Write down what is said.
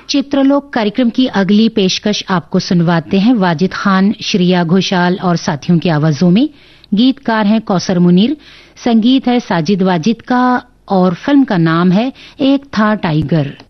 चित्रलोक कार्यक्रम की अगली पेशकश आपको सुनवाते हैं वाजिद खान, श्रेया घोषाल और साथियों की आवाजों में। गीतकार हैं कौसर मुनीर, संगीत है साजिद वाजिद का और फिल्म का नाम है एक था टाइगर।